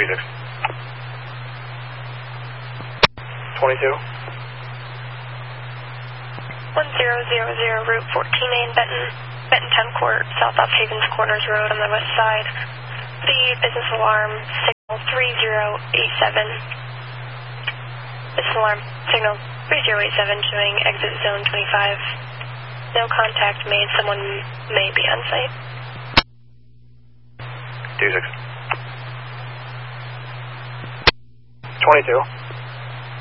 36. 22. 1000 Route 14A in Benton 10 Court, south off Havens Corners Road on the west side. The business alarm, signal 3087. Business alarm, signal 3087 showing exit zone 25. No contact made, someone may be on site. 26. 22.